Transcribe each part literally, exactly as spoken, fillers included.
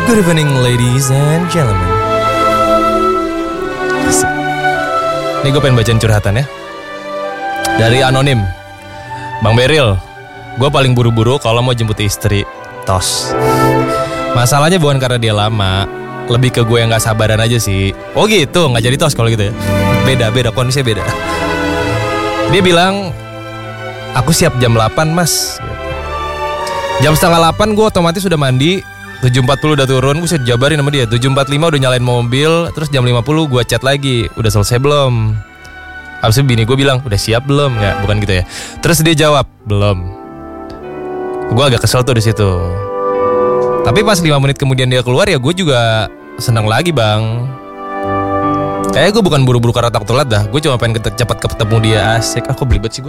Good evening ladies and gentlemen. Ini gue pengen bacain curhatan ya. Dari anonim. Bang Beril, gue paling buru-buru kalau mau jemput istri. Tos. Masalahnya bukan karena dia lama, lebih ke gue yang gak sabaran aja sih. Oh gitu, gak jadi tos kalau gitu ya. Beda, beda, kondisinya beda. Dia bilang, aku siap jam delapan mas. Jam setengah delapan gue otomatis udah mandi. Tujuh empat puluh udah turun, gue sudah jabarin sama dia. Tujuh empat puluh lima udah nyalain mobil. Terus jam lima puluh gue chat lagi, udah selesai belum? Abis itu bini gue bilang, udah siap belum? Nggak, bukan gitu ya. Terus dia jawab, belum. Gue agak kesel tuh di situ. Tapi pas lima menit kemudian dia keluar, ya gue juga senang lagi bang. Kayaknya gue bukan buru-buru karena takut telat dah. Gue cuma pengen cepat ketemu dia. Asik, aku belibet sih gue.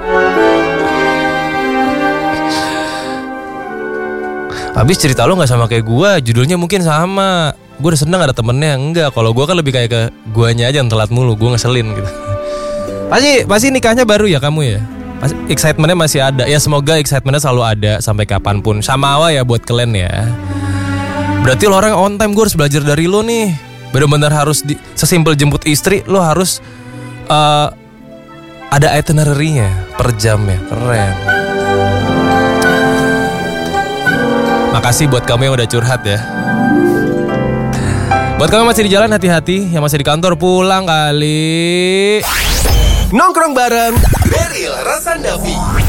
Habis cerita lo gak sama kayak gue, judulnya mungkin sama. Gue udah seneng ada temennya. Enggak, kalau gue kan lebih kayak ke guanya aja yang telat mulu. Gue ngeselin gitu. Pasti, pasti nikahnya baru ya kamu ya? Pasti excitementnya masih ada. Ya semoga excitementnya selalu ada sampai kapanpun. Sama awa ya buat kalian ya. Berarti lo orang on time. Gue harus belajar dari lo nih. Bener-bener harus di, sesimpel jemput istri, lo harus uh, ada itinerary-nya per jamnya. Keren. Makasih buat kamu yang udah curhat ya. Buat kamu masih di jalan, hati-hati. Yang masih di kantor pulang kali. Nongkrong bareng Beril Rasandavi.